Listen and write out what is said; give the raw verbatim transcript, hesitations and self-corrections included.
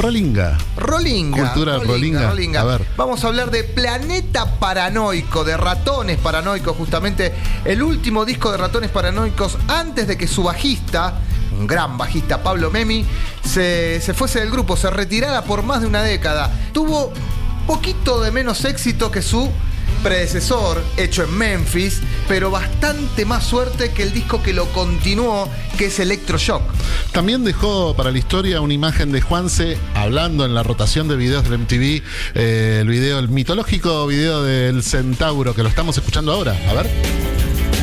Rolinga. Rolinga. Cultura Rolinga, Rolinga. Rolinga. A ver. Vamos a hablar de Planeta Paranoico, de Ratones Paranoicos, justamente el último disco de Ratones Paranoicos antes de que su bajista, un gran bajista, Pablo Memi, se, se fuese del grupo, se retirara por más de una década. Tuvo poquito de menos éxito que su predecesor, hecho en Memphis, pero bastante más suerte que el disco que lo continuó, que es Electroshock. También dejó para la historia una imagen de Juanse hablando en la rotación de videos del M T V, eh, el video, el mitológico video del Centauro, que lo estamos escuchando ahora. A ver.